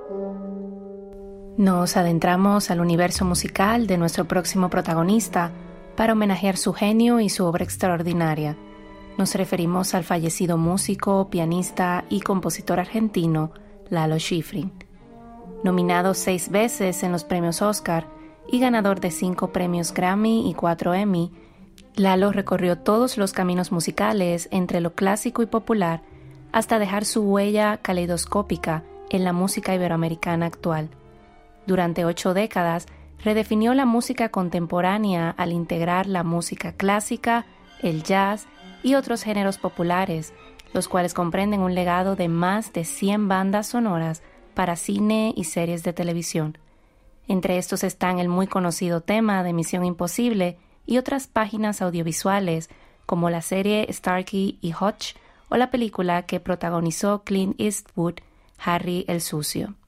Nos adentramos al universo musical de nuestro próximo protagonista para homenajear su genio y su obra extraordinaria. Nos referimos al fallecido músico, pianista y compositor argentino Lalo Schifrin. Nominado 6 veces en los premios Oscar y ganador de 5 premios Grammy y 4 Emmy, Lalo recorrió todos los caminos musicales entre lo clásico y popular hasta dejar su huella caleidoscópica en la música iberoamericana actual. Durante 8 décadas, redefinió la música contemporánea al integrar la música clásica, el jazz y otros géneros populares, los cuales comprenden un legado de más de 100 bandas sonoras para cine y series de televisión. Entre estos están el muy conocido tema de Misión Imposible y otras páginas audiovisuales como la serie Starkey y Hutch o la película que protagonizó Clint Eastwood, Harry el Sucio.